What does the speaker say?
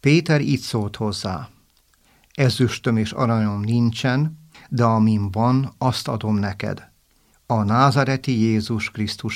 Péter így szólt hozzá: ezüstöm és aranyom nincsen, de amin van, azt adom neked. A názareti Jézus Krisztus